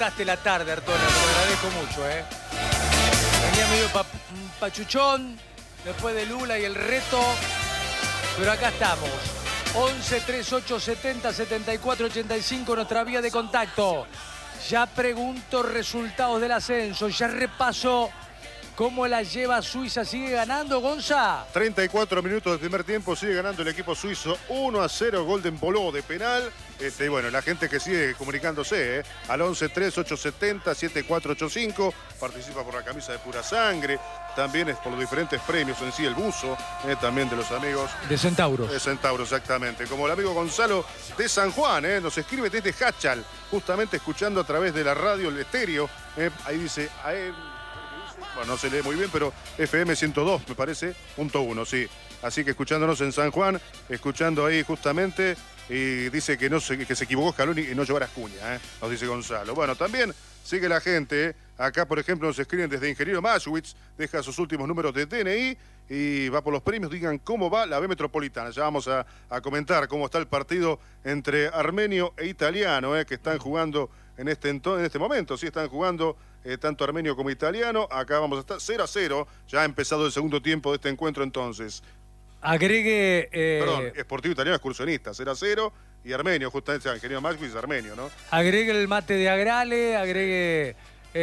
bancaste la tarde, Artona, te lo agradezco mucho, ¿eh? Venía medio pachuchón, después de Lula y el reto, pero acá estamos. 11 38 70 74 85, nuestra vía de contacto. Ya pregunto resultados del ascenso, ya repaso cómo la lleva Suiza. ¿Sigue ganando, Gonza? 34 minutos del primer tiempo, sigue ganando el equipo suizo 1-0, gol de Embolo de penal. Y bueno, la gente que sigue comunicándose, al 11 38 70 7485, participa por la camisa de Pura Sangre, también es por los diferentes premios en sí, el buzo, también de los amigos de Centauro. De Centauro, exactamente. Como el amigo Gonzalo de San Juan, nos escribe desde Hachal, justamente escuchando a través de la radio, el estéreo, ahí dice, bueno, no se lee muy bien, pero FM 102, me parece, .1, sí. Así que escuchándonos en San Juan, escuchando ahí justamente, y dice que se equivocó Scaloni y no llevar a Acuña, nos dice Gonzalo. Bueno, también sigue la gente, acá por ejemplo nos escriben desde Ingeniero Maschwitz, deja sus últimos números de DNI y va por los premios. Digan cómo va la B Metropolitana. Ya vamos a comentar cómo está el partido entre armenio e italiano, que están jugando en este momento. Sí, están jugando tanto armenio como italiano. Acá vamos a estar 0-0. Ya ha empezado el segundo tiempo de este encuentro entonces. Agregue... Perdón, Sportivo Italiano excursionista, 0-0. Y armenio, justamente, Ingeniero Maschwitz, armenio, ¿no? Agregue el mate de Agrale, agregue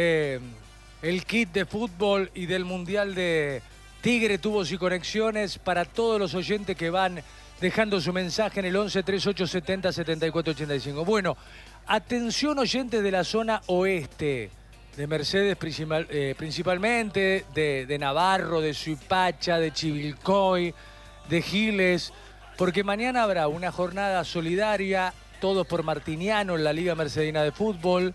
el kit de fútbol y del Mundial de Tigre, Tubos y Conexiones para todos los oyentes que van dejando su mensaje en el 11 38 70 74 85. Bueno, atención oyentes de la zona oeste, de Mercedes principalmente, de Navarro, de Suipacha, de Chivilcoy, de Giles, porque mañana habrá una jornada solidaria, todos por Martiniano en la Liga Mercedina de Fútbol.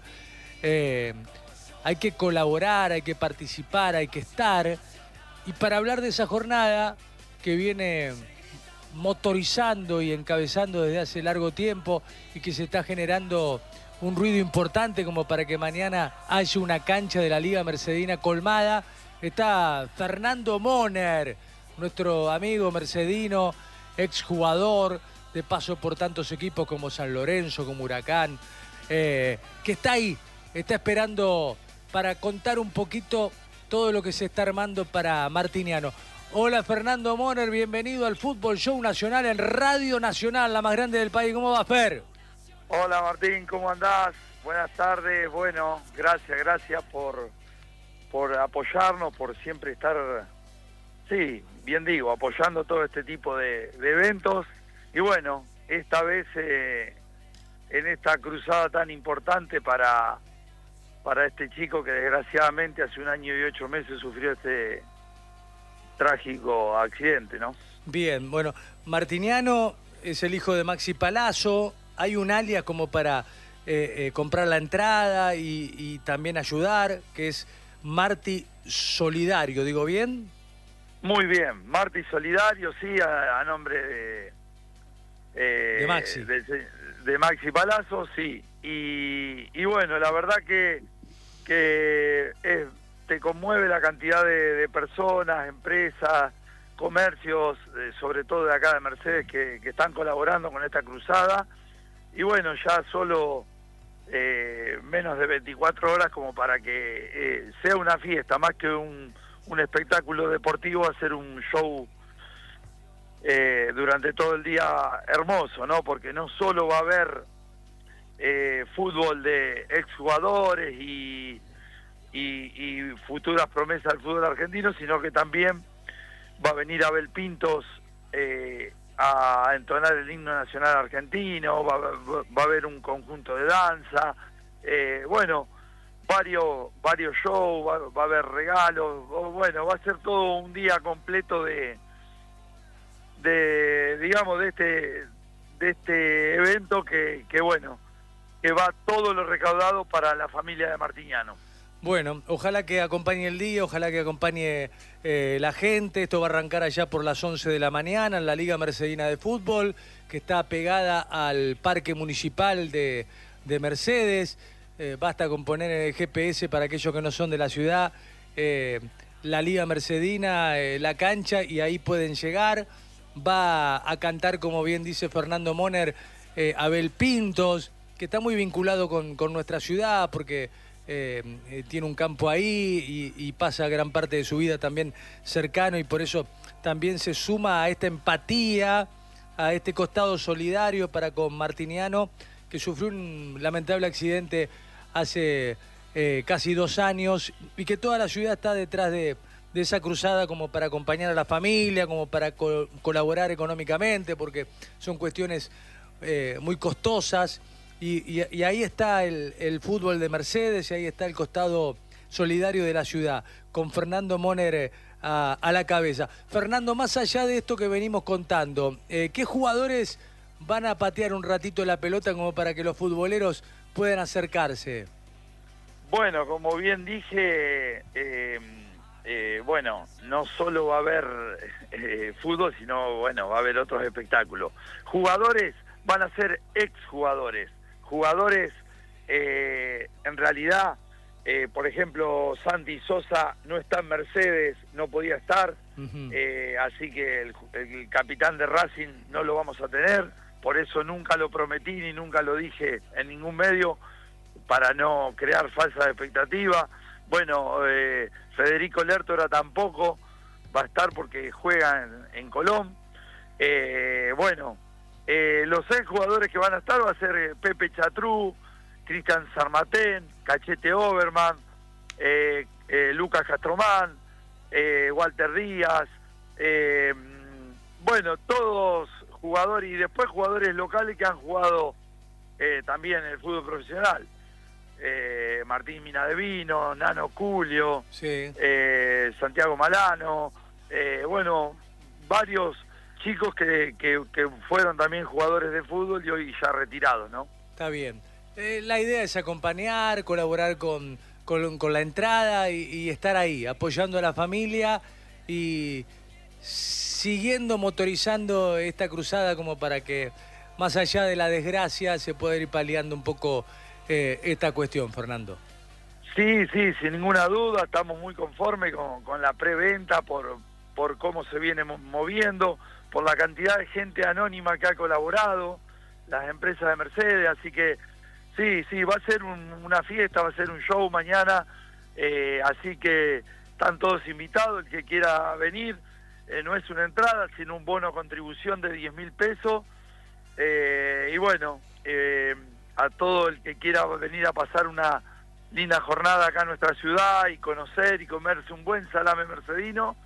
Hay que colaborar, hay que participar, hay que estar. Y para hablar de esa jornada que viene motorizando y encabezando desde hace largo tiempo y que se está generando un ruido importante como para que mañana haya una cancha de la Liga Mercedina colmada, está Fernando Moner, nuestro amigo mercedino, exjugador, de paso por tantos equipos como San Lorenzo, como Huracán, que está ahí, está esperando para contar un poquito todo lo que se está armando para Martiniano. Hola Fernando Moner, bienvenido al Fútbol Show Nacional en Radio Nacional, la más grande del país. ¿Cómo va, Fer? Hola Martín, ¿cómo andás? Buenas tardes. Bueno, gracias por apoyarnos, por siempre estar, sí, bien digo, apoyando todo este tipo de eventos. Y bueno, esta vez en esta cruzada tan importante para este chico que desgraciadamente hace 1 año y 8 meses sufrió este trágico accidente, ¿no? Bien, bueno, Martiniano es el hijo de Maxi Palazzo. Hay un alias como para comprar la entrada y también ayudar, que es Marti Solidario, ¿digo bien? Muy bien, Marti Solidario, sí, a nombre de Maxi. De Maxi Palazzo, sí. Y bueno, la verdad que te conmueve la cantidad de personas, empresas, comercios, sobre todo de acá de Mercedes, que están colaborando con esta cruzada. Y bueno, ya solo menos de 24 horas como para que sea una fiesta, más que un espectáculo deportivo, hacer un show durante todo el día hermoso, ¿no? Porque no solo va a haber fútbol de exjugadores y futuras promesas del fútbol argentino, sino que también va a venir Abel Pintos a entonar el himno nacional argentino, va a haber un conjunto de danza, bueno, varios shows, va a haber regalos, bueno, va a ser todo un día completo de digamos, de este evento que bueno, que va todo lo recaudado para la familia de Martiniano. Bueno, ojalá que acompañe el día, ojalá que acompañe la gente. Esto va a arrancar allá por las 11 de la mañana en la Liga Mercedina de Fútbol, que está pegada al Parque Municipal de Mercedes. Basta con poner en el GPS para aquellos que no son de la ciudad, la Liga Mercedina, la cancha, y ahí pueden llegar. Va a cantar, como bien dice Fernando Moner, Abel Pintos. está muy vinculado con nuestra ciudad, porque tiene un campo ahí y pasa gran parte de su vida también cercano, y por eso también se suma a esta empatía, a este costado solidario para con Martiniano, que sufrió un lamentable accidente hace casi 2 años, y que toda la ciudad está detrás de esa cruzada como para acompañar a la familia, como para colaborar económicamente, porque son cuestiones muy costosas. Y ahí está el fútbol de Mercedes, y ahí está el costado solidario de la ciudad, con Fernando Moner a la cabeza. Fernando, más allá de esto que venimos contando, ¿qué jugadores van a patear un ratito la pelota como para que los futboleros puedan acercarse? Bueno, como bien dije, bueno, no solo va a haber fútbol, sino, bueno, va a haber otros espectáculos. Jugadores van a ser exjugadores. Jugadores, en realidad, por ejemplo, Santi Sosa no está en Mercedes, no podía estar, así que el capitán de Racing no lo vamos a tener, por eso nunca lo prometí ni nunca lo dije en ningún medio, para no crear falsas expectativas. Bueno, Federico Lertora tampoco va a estar porque juega en Colón. Bueno, los 6 jugadores que van a estar va a ser Pepe Chatrú, Cristian Sarmatén, Cachete Oberman, Lucas Castromán, Walter Díaz, bueno, todos jugadores, y después jugadores locales que han jugado también en el fútbol profesional. Martín Minadevino, Nano Culio, sí. Santiago Malano, bueno, varios chicos que fueron también jugadores de fútbol y hoy ya retirados, ¿no? Está bien. La idea es acompañar, colaborar con la entrada y estar ahí, apoyando a la familia y siguiendo motorizando esta cruzada como para que, más allá de la desgracia, se pueda ir paliando un poco esta cuestión, Fernando. Sí, sin ninguna duda, estamos muy conformes con la preventa por cómo se viene moviendo, por la cantidad de gente anónima que ha colaborado, las empresas de Mercedes, así que sí, va a ser una fiesta, va a ser un show mañana, así que están todos invitados, el que quiera venir, no es una entrada, sino un bono contribución de 10.000 pesos, y bueno, a todo el que quiera venir a pasar una linda jornada acá en nuestra ciudad y conocer y comerse un buen salame mercedino,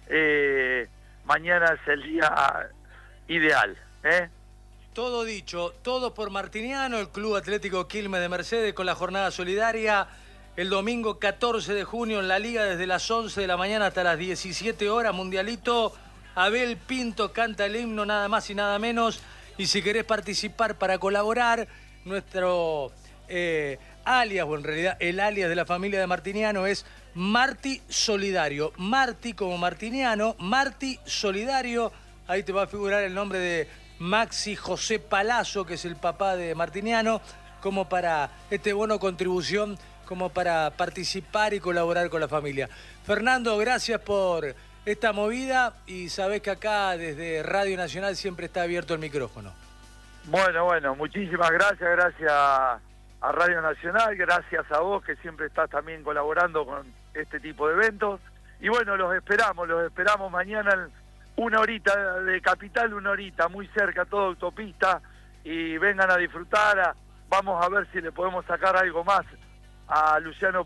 mañana es el día ideal, Todo dicho, todo por Martiniano, el Club Atlético Quilmes de Mercedes, con la jornada solidaria el domingo 14 de junio en la Liga, desde las 11 de la mañana hasta las 17 horas, Mundialito. Abel Pinto canta el himno, nada más y nada menos, y si querés participar para colaborar, nuestro alias, o en realidad el alias de la familia de Martiniano es Marti Solidario. Marti como Martiniano, Marti Solidario. Ahí te va a figurar el nombre de Maxi José Palazzo, que es el papá de Martiniano, como para este bono contribución, como para participar y colaborar con la familia. Fernando, gracias por esta movida, y sabés que acá desde Radio Nacional siempre está abierto el micrófono. Bueno, muchísimas gracias a Radio Nacional, gracias a vos que siempre estás también colaborando con este tipo de eventos. Y bueno, los esperamos mañana, 1 horita de Capital, 1 horita, muy cerca, toda autopista, y vengan a disfrutar. Vamos a ver si le podemos sacar algo más a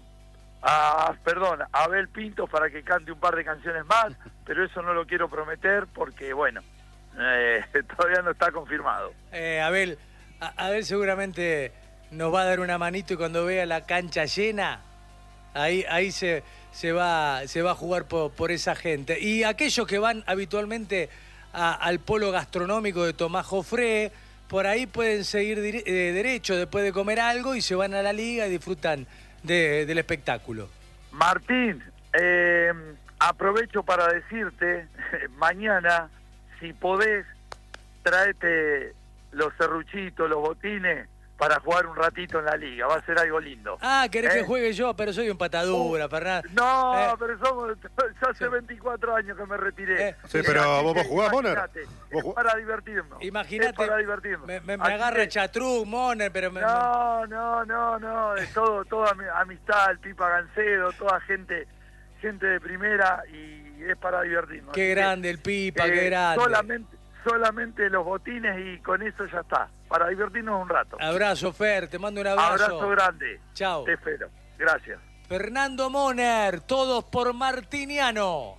Abel Pinto para que cante un par de canciones más, pero eso no lo quiero prometer porque, bueno, todavía no está confirmado. Abel seguramente nos va a dar una manito, y cuando vea la cancha llena, ahí se va a jugar por esa gente. Y aquellos que van habitualmente al polo gastronómico de Tomás Jofré, por ahí pueden seguir derecho después de comer algo y se van a la liga y disfrutan del espectáculo. Martín, aprovecho para decirte, mañana, si podés, traete los serruchitos, los botines, para jugar un ratito en la liga. Va a ser algo lindo. Ah, querés que juegue yo, pero soy un patadura, Fernando. No, pero yo hace 24 años que me retiré. Sí, pero vos jugás, Moner. Es para divertirnos. Imagínate, es para divertirnos. me agarra Chatruc, Moner, pero... No, es toda amistad, el Pipa Gancedo, toda gente de primera, y es para divertirnos. Qué grande el Pipa, qué grande. Solamente los botines y con eso ya está, para divertirnos un rato. Abrazo, Fer, te mando un abrazo. Abrazo grande. Chao. Te espero. Gracias. Fernando Moner, todos por Martiniano.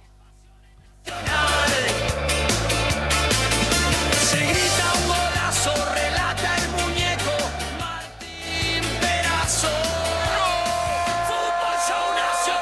Se grita un golazo, relata el muñeco Martín Perazo. Fútbol Show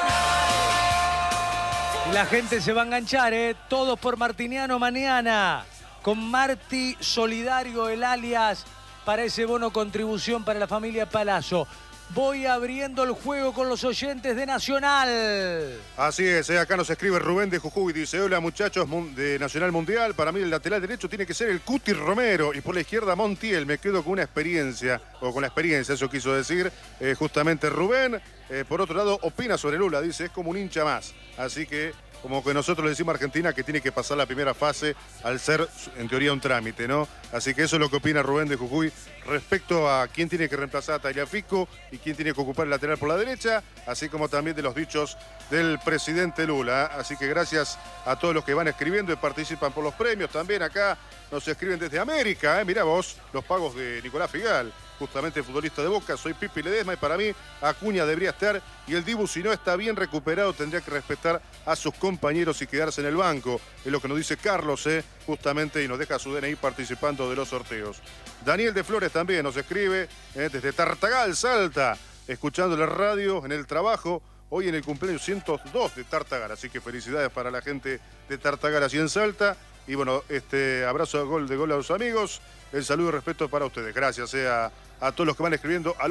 Nacional. Y la gente se va a enganchar, todos por Martiniano mañana. Con Marti Solidario, el alias para ese bono contribución para la familia Palazzo. Voy abriendo el juego con los oyentes de Nacional. Así es, acá nos escribe Rubén de Jujuy, dice: hola muchachos de Nacional Mundial, para mí el lateral derecho tiene que ser el Cuti Romero y por la izquierda Montiel. Me quedo con una experiencia, eso quiso decir justamente Rubén. Por otro lado, opina sobre Lula, dice, es como un hincha más, así que como que nosotros le decimos a Argentina que tiene que pasar la primera fase al ser, en teoría, un trámite, ¿no? Así que eso es lo que opina Rubén de Jujuy respecto a quién tiene que reemplazar a Tagliafico y quién tiene que ocupar el lateral por la derecha, así como también de los dichos del presidente Lula. Así que gracias a todos los que van escribiendo y participan por los premios. También acá nos escriben desde América, mirá vos, los pagos de Nicolás Figal, justamente futbolista de Boca. Soy Pipi Ledesma y para mí Acuña debería estar, y el Dibu, si no está bien recuperado, tendría que respetar a sus compañeros y quedarse en el banco. Es lo que nos dice Carlos, justamente, y nos deja su DNI participando de los sorteos. Daniel de Flores también nos escribe desde Tartagal, Salta, escuchando la radio en el trabajo, hoy en el cumpleaños 102 de Tartagal, así que felicidades para la gente de Tartagal así en Salta. Y bueno, abrazo de gol a los amigos, el saludo y respeto para ustedes. Gracias a todos los que van escribiendo al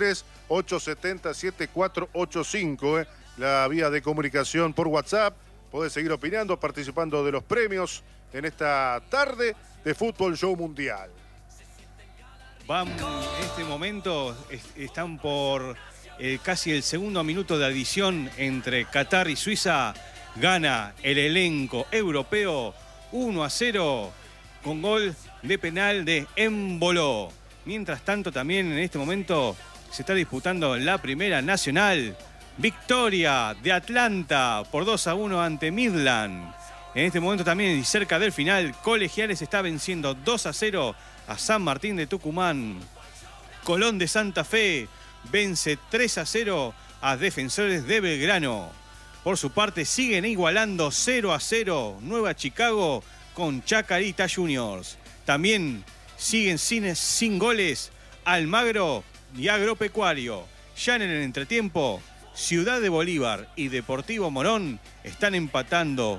11-3-870-7485, la vía de comunicación por WhatsApp. Podés seguir opinando, participando de los premios en esta tarde de Fútbol Show Mundial. En este momento están por casi el segundo minuto de adición entre Qatar y Suiza. Gana el elenco europeo 1-0 con gol de penal de Embolo. Mientras tanto, también en este momento se está disputando la Primera Nacional. Victoria de Atlanta por 2-1 ante Midland. En este momento también, y cerca del final, Colegiales está venciendo 2-0 a San Martín de Tucumán. Colón de Santa Fe vence 3-0 a Defensores de Belgrano. Por su parte, siguen igualando 0-0 Nueva Chicago con Chacarita Juniors. También siguen sin goles Almagro y Agropecuario. Ya en el entretiempo, Ciudad de Bolívar y Deportivo Morón están empatando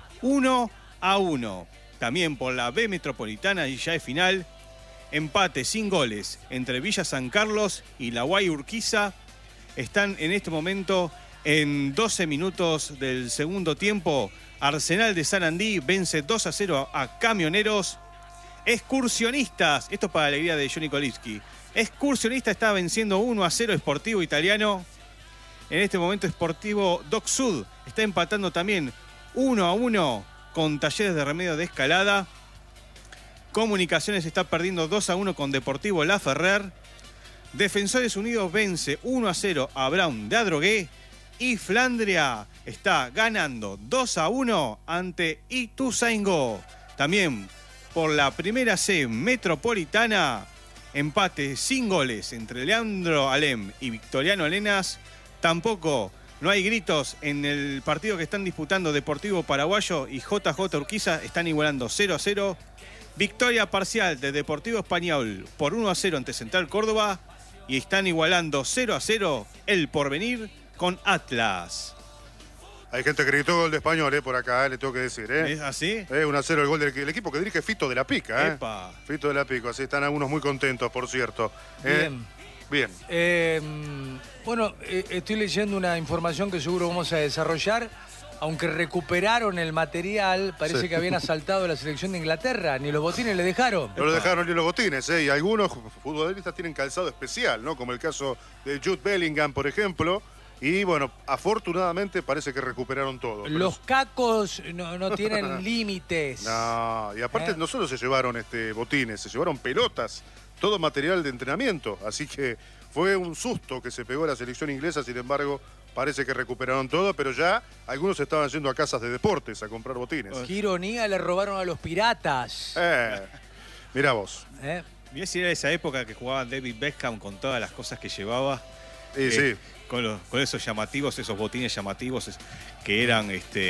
1-1. También por la B Metropolitana, y ya es final, empate sin goles entre Villa San Carlos y La Guay Urquiza. Están en este momento en 12 minutos del segundo tiempo. Arsenal de Sarandí vence 2-0 a Camioneros. Excursionistas, esto es para la alegría de Johnny Kolitsky. Excursionista está venciendo 1-0 Sportivo Italiano. En este momento Sportivo Doc Sud está empatando también 1-1 con Talleres de Remedio de Escalada. Comunicaciones está perdiendo 2-1 con Deportivo La Ferrer. Defensores Unidos vence 1-0 a Brown de Adrogué. Y Flandria está ganando 2-1 ante Ituzaingó. También por la Primera C Metropolitana, empate sin goles entre Leandro Alem y Victoriano Lenas. Tampoco no hay gritos en el partido que están disputando Deportivo Paraguayo y JJ Urquiza. Están igualando 0-0. Victoria parcial de Deportivo Español por 1-0 ante Central Córdoba. Y están igualando 0-0 el Porvenir con Atlas. Hay gente que gritó gol de Español, por acá, le tengo que decir. ¿Es así? 1-0 el gol del equipo que dirige Fito de la Pica. Epa. Fito de la Pica, así están algunos muy contentos, por cierto. Bien. Bueno, estoy leyendo una información que seguro vamos a desarrollar. aunque recuperaron el material, parece Sí. que habían asaltado la selección de Inglaterra. Ni los botines le dejaron. No lo dejaron ni los botines, ¿eh? Y algunos futbolistas tienen calzado especial, ¿no? Como el caso de Jude Bellingham, por ejemplo. Y bueno, afortunadamente parece que recuperaron todo. Pero- Los cacos no tienen límites. No, y aparte ¿Eh? no solo se llevaron botines, se llevaron pelotas, todo material de entrenamiento. Así que fue un susto que se pegó la selección inglesa, sin embargo, parece que recuperaron todo, pero ya algunos estaban yendo a casas de deportes a comprar botines. Qué ironía, le robaron a los piratas. Mirá vos. ¿Eh? Mirá si era esa época que jugaba David Beckham con todas las cosas que llevaba. Y sí. Con esos llamativos, esos botines llamativos que eran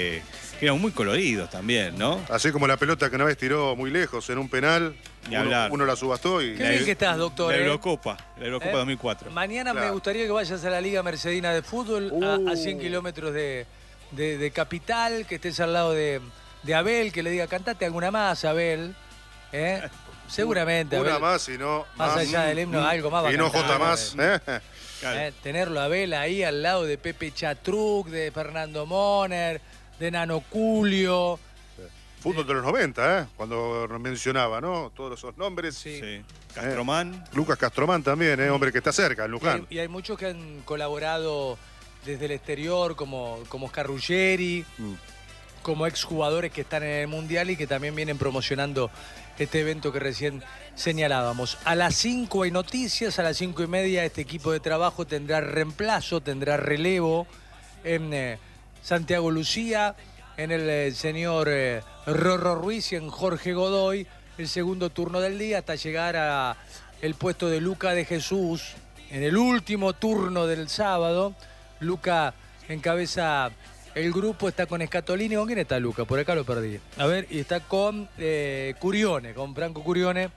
muy coloridos también, ¿no? Así como la pelota que una vez tiró muy lejos en un penal, Ni hablar. uno la subastó y... Qué bien que estás, doctor. La ¿eh? Eurocopa ¿Eh? 2004. Mañana me Claro. gustaría que vayas a la Liga Mercedina de Fútbol, a 100 kilómetros de Capital, que estés al lado de Abel, que le diga, cantate alguna más, Abel. ¿Eh? Seguramente, Una Abel. más y no... Más allá del himno, algo más va a Y no cantar, J más. Abel. Claro. Tenerlo a Abel ahí al lado de Pepe Chatruc, de Fernando Moner, de Nano Culio. Fútbol de los 90, ¿eh? Cuando mencionaba, ¿no? Todos esos nombres. Sí. Sí. Castromán. Lucas Castromán también, ¿eh? Hombre que está cerca, en Luján. Y hay muchos que han colaborado desde el exterior, como Oscar Ruggeri, como exjugadores que están en el Mundial y que también vienen promocionando este evento que recién señalábamos. A las 5 hay noticias, a las 5:30 este equipo de trabajo tendrá reemplazo, tendrá relevo en Santiago Lucía, en el señor Rorro Ruiz y en Jorge Godoy, el segundo turno del día, hasta llegar a el puesto de Luca de Jesús, en el último turno del sábado. Luca encabeza el grupo, está con Scatolini. ¿Con quién está Luca? Por acá lo perdí. A ver, y está con Curione, con Franco Curione.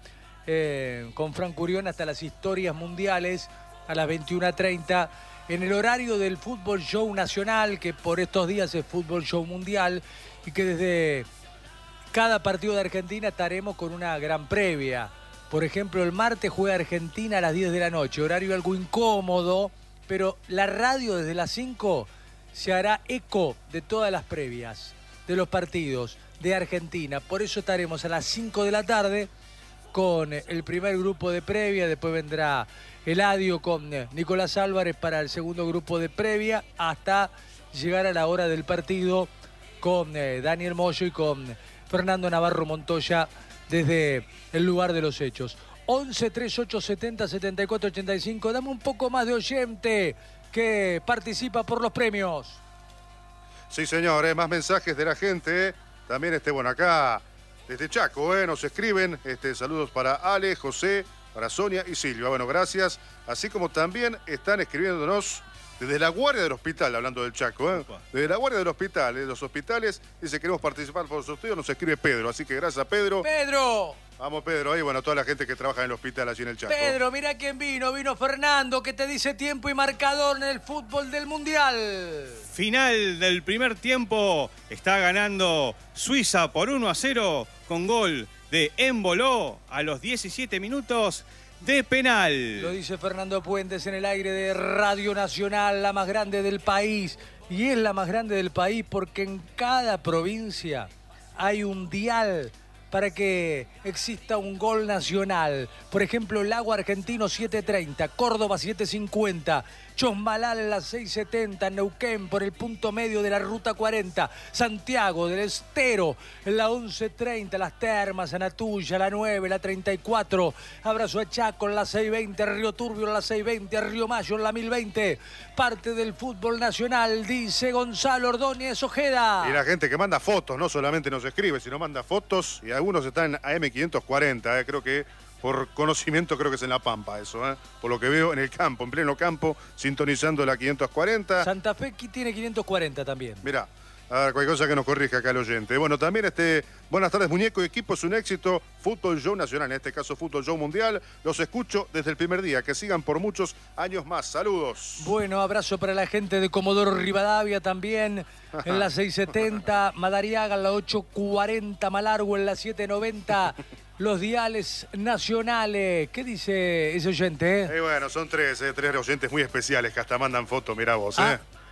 Con Franco Curione hasta las historias mundiales a las 21:30. En el horario del Fútbol Show Nacional, que por estos días es Fútbol Show Mundial, y que desde cada partido de Argentina estaremos con una gran previa. Por ejemplo, el martes juega Argentina a las 10 de la noche, horario algo incómodo, pero la radio desde las 5 se hará eco de todas las previas, de los partidos de Argentina. Por eso estaremos a las 5 de la tarde con el primer grupo de previa, después vendrá Eladio con Nicolás Álvarez para el segundo grupo de previa, hasta llegar a la hora del partido con Daniel Moyo y con Fernando Navarro Montoya desde el lugar de los hechos. 11 38 70 74 85. Dame un poco más de oyente que participa por los premios. Sí, señor, más mensajes de la gente. También, bueno, acá desde Chaco, nos escriben. Saludos para Ale, José, para Sonia y Silvia. Bueno, gracias. Así como también están escribiéndonos desde la guardia del hospital, hablando del Chaco, Opa. Desde la guardia del hospital, de los hospitales, dice queremos participar por los sorteos, nos escribe Pedro. Así que gracias, Pedro. Pedro, Vamos, Pedro, ahí, bueno, toda la gente que trabaja en el hospital allí en el Chaco. Pedro, mira quién vino. Vino Fernando, que te dice tiempo y marcador en el fútbol del Mundial. Final del primer tiempo. Está ganando Suiza por 1-0 con gol de Emboló a los 17 minutos de penal. Lo dice Fernando Puentes en el aire de Radio Nacional, la más grande del país. Y es la más grande del país porque en cada provincia hay un dial para que exista un gol nacional. Por ejemplo, Lago Argentino 7:30, Córdoba 7:50, Chosmalal en las 6:70, Neuquén por el punto medio de la Ruta 40, Santiago del Estero en la 11:30, Las Termas, Anatuya, la 9, la 34, Abrazo a Chaco en la 6:20, Río Turbio en la 6:20, Río Mayo en la 1020. Parte del fútbol nacional, dice Gonzalo Ordóñez Ojeda. Y la gente que manda fotos, no solamente nos escribe, sino manda fotos, y algunos están en AM540, creo que por conocimiento creo que es en La Pampa eso, por lo que veo en el campo, en pleno campo, sintonizando la 540. Santa Fe tiene 540 también. Mirá, a ver, cualquier cosa que nos corrija acá el oyente. Bueno, también buenas tardes, muñeco, equipo es un éxito, Fútbol Show Nacional, en este caso Fútbol Show Mundial. Los escucho desde el primer día, que sigan por muchos años más. Saludos. Bueno, abrazo para la gente de Comodoro Rivadavia también, en la 6:70, Madariaga en la 8:40, Malargüe en la 7:90, los diales nacionales. ¿Qué dice ese oyente? Bueno, son tres oyentes muy especiales que hasta mandan fotos, mirá vos, Ah,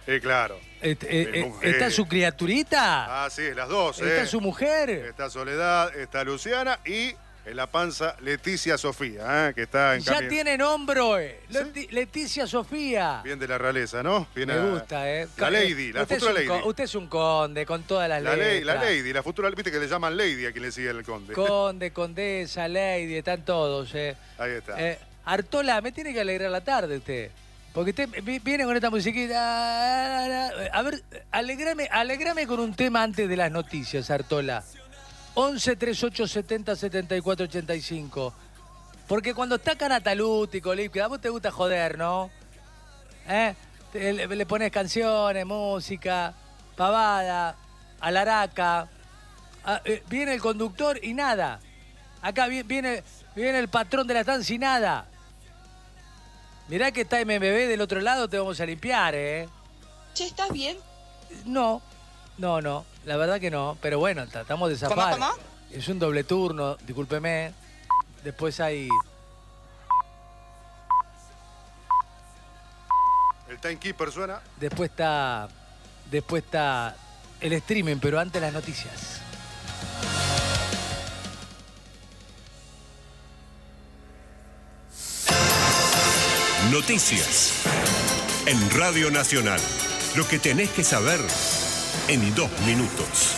Claro. ¿Está su criaturita? Ah, sí, las dos. ¿Está su mujer? Está Soledad, está Luciana y en la panza Leticia Sofía, que está en Ya camino. tienen hombro, ¿Sí? Leticia Sofía. Bien de la realeza, ¿no? Bien Me gusta, La lady, la usted futura es un lady. usted es un conde con todas las leyes. La lady, la futura, viste que le llaman lady a quien le sigue el conde. Conde, condesa, lady, están todos. Ahí está. Artola, me tiene que alegrar la tarde usted. Porque usted viene con esta musiquita. A ver, alegrame con un tema antes de las noticias, Artola. 11 38 70 74 85. Porque cuando está Canataluti, Colip, a vos te gusta joder, ¿no? Le pones canciones, música, pavada, alaraca. Viene el conductor y nada. Acá viene el patrón de la estancia y nada. Mirá que está MBB del otro lado, te vamos a limpiar, ¿eh? Che, ¿estás bien? No, la verdad que no. Pero bueno, tratamos de zafar. ¿Cómo? Es un doble turno, discúlpeme. Después hay... El timekeeper suena. Después está el streaming, pero antes las noticias. Noticias en Radio Nacional. Lo que tenés que saber en 2 minutos.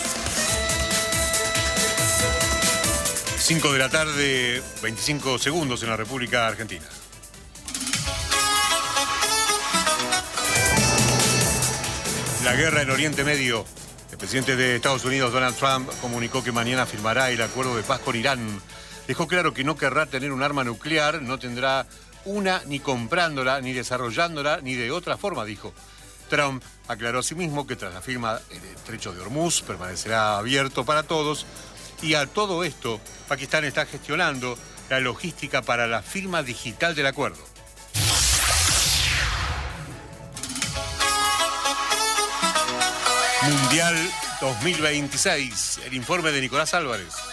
5 de la tarde, 25 segundos en la República Argentina. La guerra en Oriente Medio. El presidente de Estados Unidos, Donald Trump, comunicó que mañana firmará el acuerdo de paz con Irán. Dejó claro que no querrá tener un arma nuclear, no tendrá una ni comprándola, ni desarrollándola, ni de otra forma, dijo. Trump aclaró asimismo que tras la firma el estrecho de Hormuz permanecerá abierto para todos y a todo esto Pakistán está gestionando la logística para la firma digital del acuerdo. Mundial 2026, el informe de Nicolás Álvarez.